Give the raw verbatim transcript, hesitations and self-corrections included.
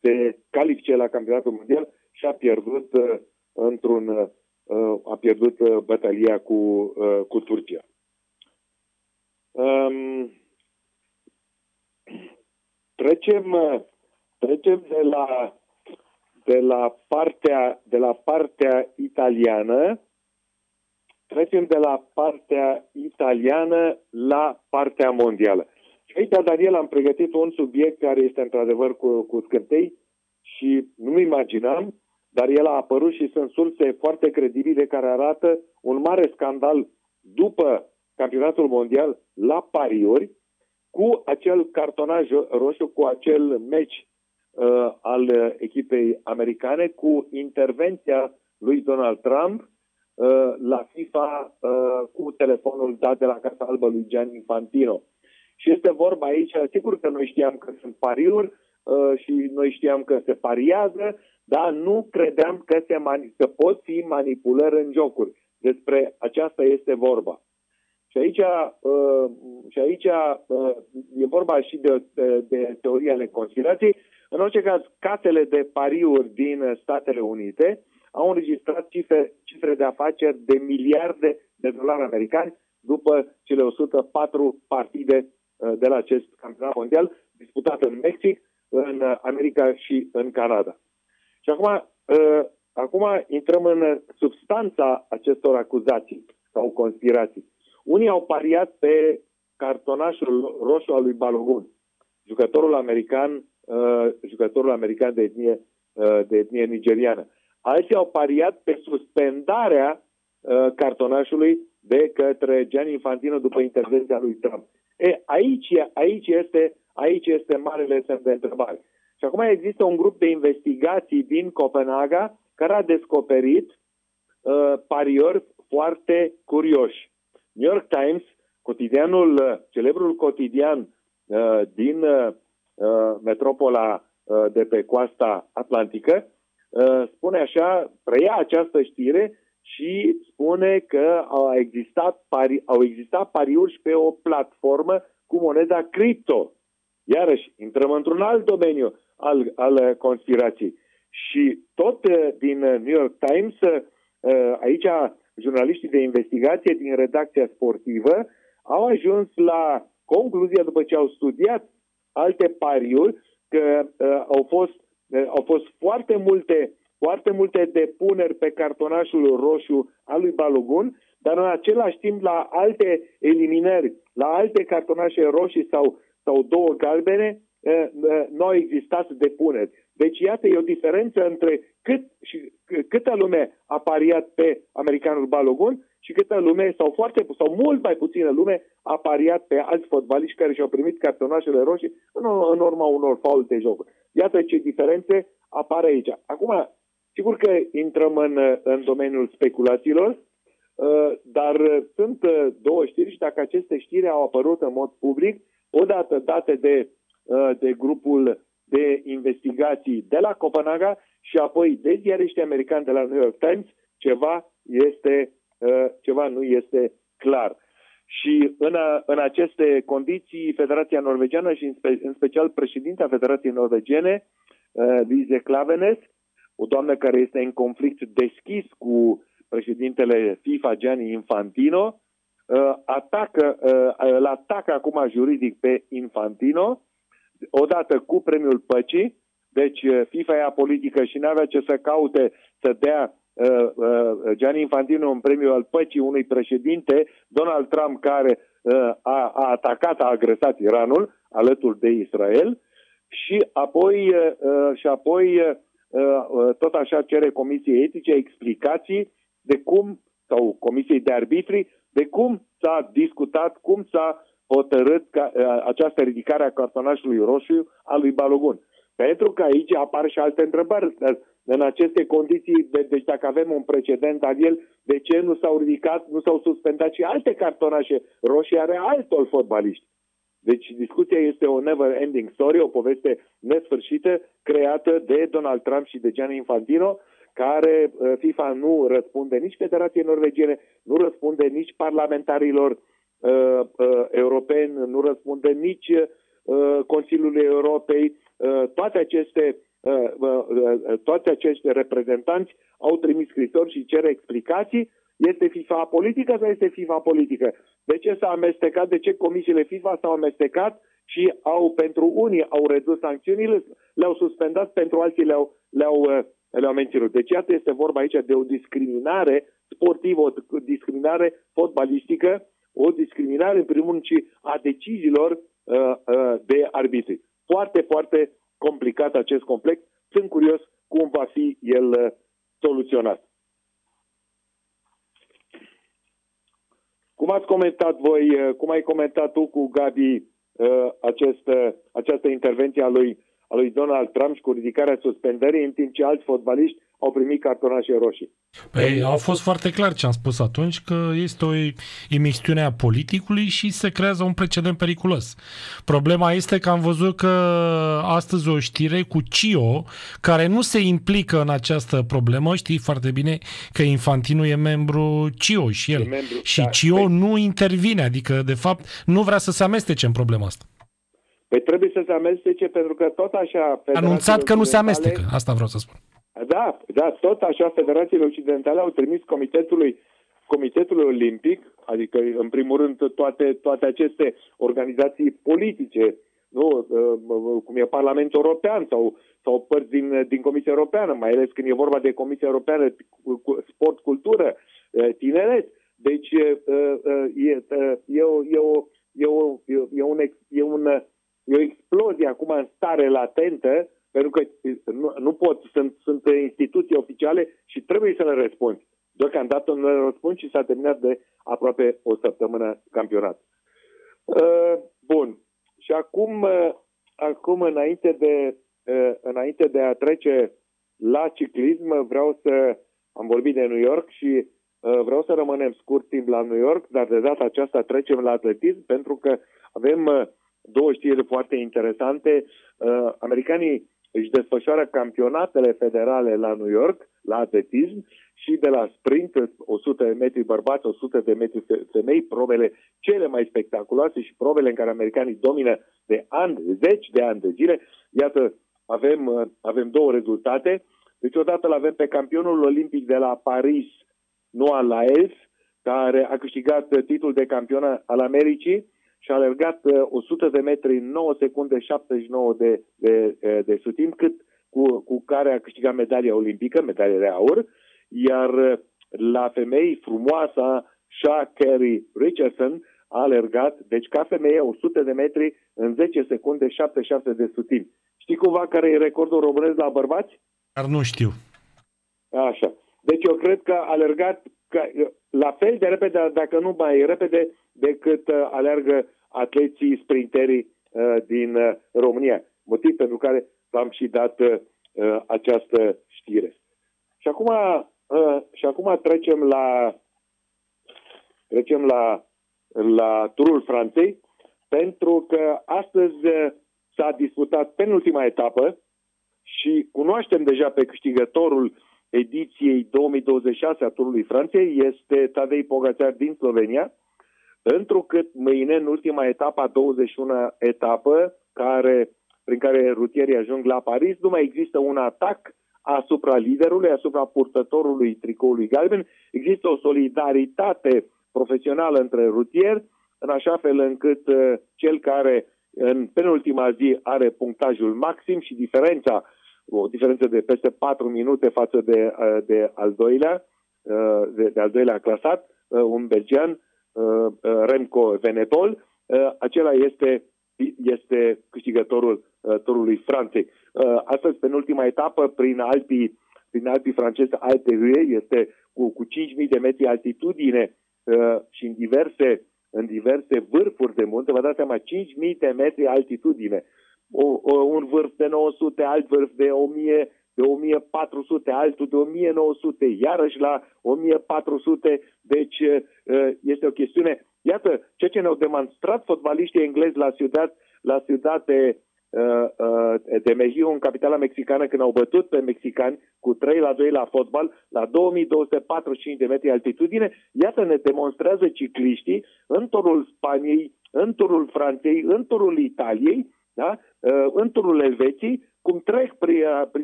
se califice la campionatul mondial și a pierdut uh, într-un uh, a pierdut uh, bătălia cu, uh, cu Turcia. Um, trecem, uh, trecem de la de la partea de la partea italiană trecem de la partea italiană la partea mondială. Și aici, Daniel, am pregătit un subiect care este într-adevăr cu, cu scântei și nu-mi imaginam, dar el a apărut și sunt surse foarte credibile care arată un mare scandal după campionatul mondial la pariuri, cu acel cartonaj roșu, cu acel meci uh, al echipei americane, cu intervenția lui Donald Trump uh, la FIFA uh, cu telefonul dat de la Casa Albă lui Gianni Infantino. Și este vorba aici, sigur că noi știam că sunt pariuri uh, și noi știam că se pariază, dar nu credeam că, se mani- că pot fi manipulări în jocuri. Despre aceasta este vorba. Și aici, uh, și aici uh, e vorba și de, de, de teoria ale conspirației. În orice caz, casele de pariuri din Statele Unite au înregistrat cifre, cifre de afaceri de miliarde de dolari americani după cele o sută patru partide uh, de la acest campionat mondial disputat în Mexic, în America și în Canada. Și acum, uh, acum intrăm în substanța acestor acuzații sau conspirații. Unii au pariat pe cartonașul roșu al lui Balogun, jucătorul american, uh, jucătorul american de etnie, uh, de etnie nigeriană. Alții au pariat pe suspendarea uh, cartonașului de către Gianni Infantino după intervenția lui Trump. E, aici, aici, este, aici este marele semn de întrebare. Și acum există un grup de investigații din Copenhaga care a descoperit uh, pariori foarte curioși. New York Times, cotidianul, celebrul cotidian uh, din uh, metropola uh, de pe coasta atlantică, uh, spune așa, preia această știre și spune că au existat, pari, au existat pariuri și pe o platformă cu moneda cripto. Iarăși, intrăm într-un alt domeniu al, al conspirației. Și tot uh, din New York Times, uh, aici jurnaliștii de investigație din redacția sportivă au ajuns la concluzia, după ce au studiat alte pariuri, că uh, au, fost, uh, au fost foarte multe, foarte multe depuneri pe cartonașul roșu al lui Balogun, dar în același timp la alte eliminări, la alte cartonașe roșii sau, sau două galbene, uh, uh, nu au existat depuneri. Deci, iată, e o diferență între cât și câtă lume a pariat pe americanul Balogun și câtă lume, sau foarte, sau mult mai puțină lume, a pariat pe alți fotbaliști care și-au primit cartonașele roșii în, în urma unor faul de jocuri. Iată ce diferențe apar aici. Acum, sigur că intrăm în, în domeniul speculațiilor, dar sunt două știri și dacă aceste știri au apărut în mod public, odată date de, de grupul de investigații de la Copenhaga și apoi de ziariști americani de la New York Times, ceva, este, ceva nu este clar. Și în, a, în aceste condiții, Federația Norvegiană și în, spe, în special președinta Federației Norvegiene, Lise Klaveness, o doamnă care este în conflict deschis cu președintele FIFA, Gianni Infantino, atacă, îl atacă acum juridic pe Infantino, odată cu premiul păcii. Deci FIFA e apolitică și n-avea ce să caute să dea uh, uh, Gianni Infantino un premiu al păcii unui președinte, Donald Trump, care uh, a, a atacat, a agresat Iranul alături de Israel și apoi, uh, și apoi uh, uh, tot așa cere Comisiei Etice explicații de cum, sau Comisiei de Arbitri, de cum s-a discutat, cum s-a hotărât ca, uh, această ridicare a cartonașului roșu al lui Balogun. Pentru că aici apar și alte întrebări. În aceste condiții, de, deci dacă avem un precedent al el, de ce nu s-au ridicat, nu s-au suspendat și alte cartonașe roșii ale altor fotbaliști? Deci discuția este o never-ending story, o poveste nesfârșită creată de Donald Trump și de Gianni Infantino, care FIFA nu răspunde nici Federației Norvegiene, nu răspunde nici parlamentarilor uh, uh, europeni, nu răspunde nici uh, Consiliului Europei. Uh, toate aceste toți acești reprezentanți au trimis scrisori și cer explicații. Este FIFA politică sau este FIFA politică? De ce s-a amestecat? De ce comisiile FIFA s-au amestecat și au, pentru unii au redus sancțiunile, le-au suspendat, pentru alții le-au, le-au, le-au menținut. Deci iată, este vorba aici de o discriminare sportivă, o discriminare fotbalistică, o discriminare, în primul rând, și a deciziilor uh, uh, de arbitri. Foarte, foarte complicat acest complex. Sunt curios cum va fi el uh, soluționat. Cum ați comentat voi, cum ai comentat tu cu Gabi acest, această intervenție a lui, a lui Donald Trump și cu ridicarea suspendării, în timp ce alți fotbaliști au primit cartonașe roșii? Păi, a fost foarte clar ce am spus atunci, că este o imixtiune a politicului și se creează un precedent periculos. Problema este că am văzut că astăzi o știre cu C I O, care nu se implică în această problemă, știi foarte bine că Infantino e membru C I O și el. Membru, și da, C I O pe... nu intervine, adică de fapt nu vrea să se amestece în problema asta. Păi trebuie să se amestece pentru că tot așa... Anunțat că nu se amestecă, asta vreau să spun. Da, da, tot așa federațiile occidentale au trimis Comitetului, Comitetului Olimpic, adică în primul rând toate, toate aceste organizații politice, nu? Cum e Parlamentul European sau, sau părți din, din Comisia Europeană, mai ales când e vorba de Comisia Europeană, sport, cultură, tineret. Deci e, e, e, o, e, o, e, o, e, un, e, un, e o explozie acum în stare latentă, pentru că nu, nu pot, sunt, sunt instituții oficiale și trebuie să le răspunzi. Deocamdată nu le răspund și s-a terminat de aproape o săptămână campionat. Uh, bun. Și acum, uh, acum înainte, de, uh, înainte de a trece la ciclism, vreau să... Am vorbit de New York și uh, vreau să rămânem scurt timp la New York, dar de data aceasta trecem la atletism, pentru că avem uh, două știri foarte interesante. Uh, americanii își desfășoară campionatele federale la New York, la atletism, și de la sprint, o sută de metri bărbați, o sută de metri femei, probele cele mai spectaculoase și probele în care americanii domină de ani, zeci de ani de zile. Iată, avem, avem două rezultate. Deci odată l-avem pe campionul olimpic de la Paris, Noah Lyles, care a câștigat titlul de campion al Americii și a alergat o sută de metri în nouă secunde șaptezeci și nouă de, de, de sutim, cât cu, cu care a câștigat medalia olimpică, medalia de aur, iar la femei, frumoasa Shea Carey Richardson a alergat, deci ca femeie, o sută de metri în zece secunde șaptezeci și șapte de sutim. Știi cumva care e recordul românesc la bărbați? Dar nu știu. Așa. Deci eu cred că a alergat la fel de repede, dacă nu mai repede, decât alergă atleții sprinterii uh, din uh, România. Motiv pentru care v-am și dat uh, această știre. Și acum, uh, și acum trecem la trecem la, la Turul Franței, pentru că astăzi uh, s-a disputat penultima etapă și cunoaștem deja pe câștigătorul ediției două mii douăzeci și șase a Turului Franței, este Tadej Pogacar din Slovenia, întrucât mâine, în ultima etapă, a douăzeci și una etapă, care, prin care rutierii ajung la Paris, nu mai există un atac asupra liderului, asupra purtătorului tricoului galben. Există o solidaritate profesională între rutieri, în așa fel încât uh, cel care în penultima zi are punctajul maxim și diferența, o diferență de peste patru minute față de, uh, de al doilea, uh, de, de al doilea clasat, uh, un belgian, Uh, Remco Evenepoel, uh, acela este, este câștigătorul uh, Turului Franței. Uh, astăzi, penultima etapă, prin Alpii, prin Alpii francezi, Alte Huet, este cu, cu cinci mii de metri altitudine uh, și în diverse, în diverse vârfuri de munte. Vă dați seama, cinci mii de metri altitudine. O, o, un vârf de nouă sute, alt vârf de o mie, de o mie patru sute, altul de o mie nouă sute, iarăși la o mie patru sute, deci este o chestiune. Iată, ceea ce ne-au demonstrat fotbaliștii englezi la Ciudad, la Ciudad de, de Mexico, în capitala mexicană, când au bătut pe mexicani cu trei la doi la fotbal, la două mii două sute patruzeci și cinci de metri altitudine, iată, ne demonstrează cicliștii în turul Spaniei, în turul Franței, în turul Italiei, da? În turul Elveției, cum trec prin, prin